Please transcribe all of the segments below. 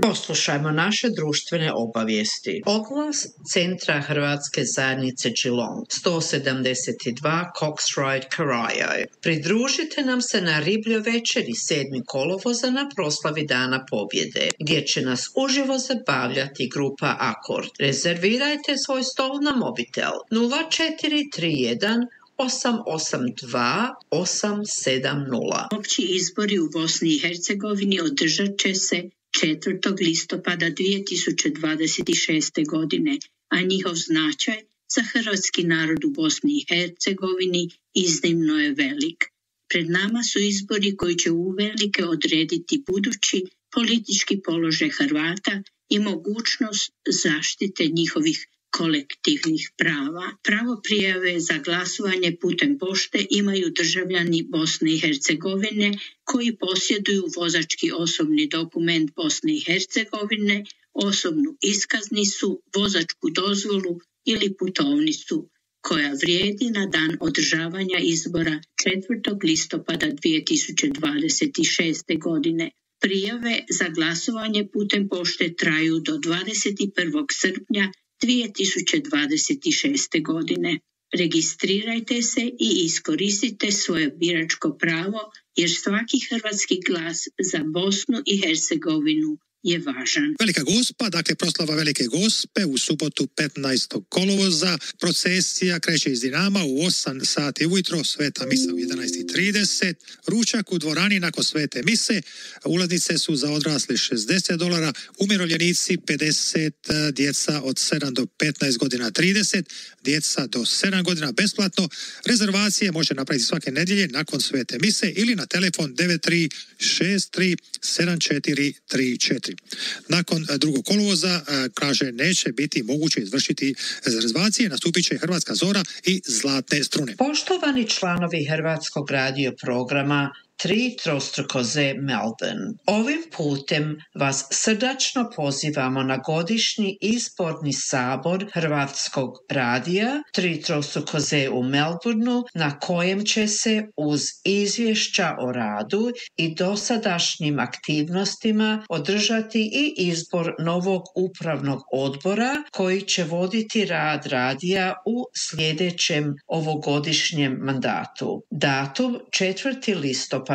Poslušajmo naše društvene obavijesti. Oglas Centra Hrvatske zajednice Geelong, 172 Cox Road, Corio. Pridružite nam se na ribljoj večeri 7. kolovoza na proslavi Dana pobjede, gdje će nas uživo zabavljati grupa Akord. Rezervirajte svoj stol na mobitel 0431 882 870. Opći izbori u Bosni i Hercegovini održat će se 4. listopada 2026. godine, a njihov značaj za hrvatski narod u Bosni i Hercegovini iznimno je velik. Pred nama su izbori koji će uvelike odrediti budući politički položaj Hrvata i mogućnost zaštite njihovih kolektivnih prava. Pravo prijave za glasovanje putem pošte imaju državljani Bosne i Hercegovine koji posjeduju vozački osobni dokument Bosne i Hercegovine, osobnu iskaznicu, vozačku dozvolu ili putovnicu koja vrijedi na dan održavanja izbora 4. listopada 2026. godine. Prijave za glasovanje putem pošte traju do 21. srpnja 2026. godine. Registrirajte se i iskoristite svoje biračko pravo jer svaki hrvatski glas za Bosnu i Hercegovinu je važan. Velika Gospa, dakle proslava Velike Gospe u subotu 15. kolovoza. Procesija kreće iz Dinama u 8 sati ujutro, sveta misa u 11:30. Ručak u dvorani nakon svete mise. Ulaznice su za odrasli $60, umirovljenici 50, djeca od 7 do 15 godina 30, djeca do 7 godina besplatno. Rezervacije može napraviti svake nedjelje nakon svete mise ili na telefon 93637434. Nakon 2. kolovoza, kaže, neće biti moguće izvršiti rezervacije, nastupit će Hrvatska zora i Zlatne strune. Poštovani članovi Hrvatskog radio programa 3x Melbourne. Ovim putem vas srdačno pozivamo na godišnji izborni sabor Hrvatskog radija 3x u Melbourneu, na kojem će se uz izvješća o radu i dosadašnjim aktivnostima održati i izbor novog upravnog odbora koji će voditi rad radija u sljedećem ovogodišnjem mandatu. Datum 4. listopada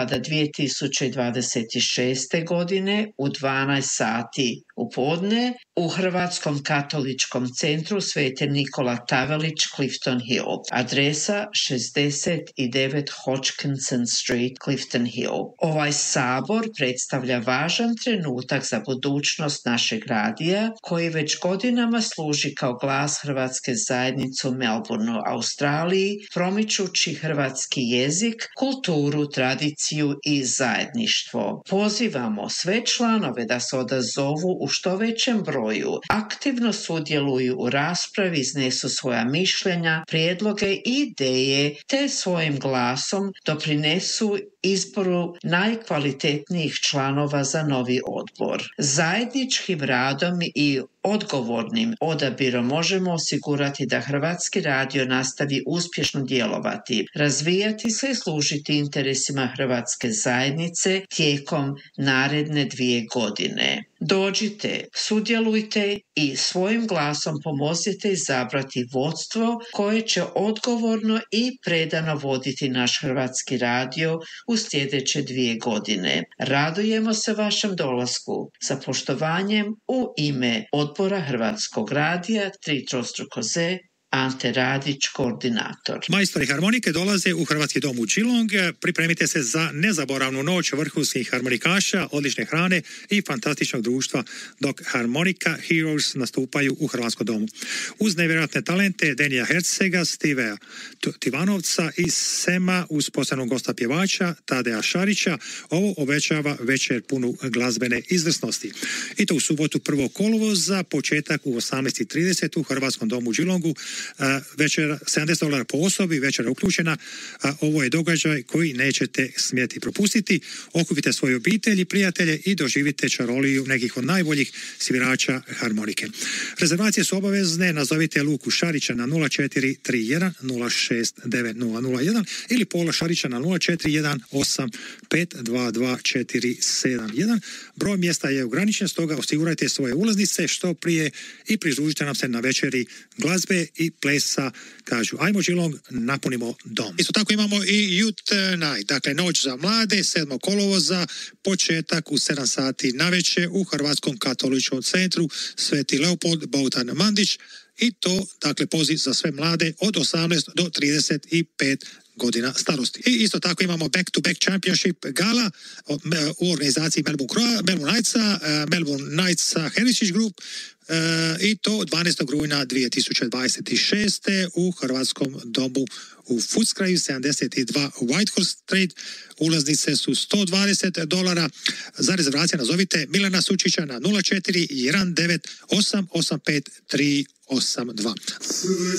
2026. godine u 12 sati u podne u Hrvatskom katoličkom centru Svete Nikola Tavelić, Clifton Hill. Adresa 69 Hodgkinson Street, Clifton Hill. Ovaj sabor predstavlja važan trenutak za budućnost našeg radija koji već godinama služi kao glas hrvatske zajednice u Melbourneu, Australiji, promičući hrvatski jezik, kulturu, tradiciju i zajedništvo. Pozivamo sve članove da se odazovu u što većem broju, aktivno sudjeluju u raspravi, iznesu svoja mišljenja, prijedloge i ideje, te svojim glasom doprinesu izboru najkvalitetnijih članova za novi odbor. Zajedničkim radom i odgovornim odabirom možemo osigurati da Hrvatski radio nastavi uspješno djelovati, razvijati se i služiti interesima hrvatske zajednice tijekom naredne 2 godine. Dođite, sudjelujte i svojim glasom pomozite izabrati vodstvo koje će odgovorno i predano voditi naš Hrvatski radio u sljedeće 2 godine. Radujemo se vašem dolasku. Sa poštovanjem u ime Odbora Hrvatskog radija 3x Ante Radić, koordinator. Majstori harmonike dolaze u Hrvatski dom u Geelong. Pripremite se za nezaboravnu noć vrhunskih harmonikaša, odlične hrane i fantastičnog društva dok Harmonica Heroes nastupaju u Hrvatskom domu. Uz nevjerojatne talente Denija Hercega, Stivea Tivanovca i Sema uz posebnog gosta pjevača Tadeja Šarića, ovo obećava večer punu glazbene izvrsnosti. I to u subotu 1. kolovoza, početak u 18:30 u Hrvatskom domu u Geelongu. večera $70 po osobi, večera uključena. Ovo je događaj koji nećete smjeti propustiti. Okupite svoje obitelji, prijatelje i doživite čaroliju nekih od najboljih svirača harmonike. Rezervacije su obavezne, nazovite Luku Šarića na 0431 069001 ili Pola Šarića na 0418 522471. Broj mjesta je ograničen, stoga osigurajte svoje ulaznice što prije i pridružite nam se na večeri glazbe i plesa. Kažu, ajmo Geelong, napunimo dom. Isto tako imamo i Youth Night, dakle noć za mlade, 7. kolovoza, početak u 7 sati navečer u Hrvatskom katoličkom centru Sveti Leopold Bogdan Mandić i to, dakle, poziv za sve mlade od 18 do 35 godina starosti. I isto tako imamo back-to-back championship gala u organizaciji Melbourne Knights Heritage Group i to 12. rujna 2026. u Hrvatskom domu u Footscrayu 72 Whitehorse Street. Ulaznice su $120. Za rezervacije nazovite Milana Sučića na 04 19 885 382.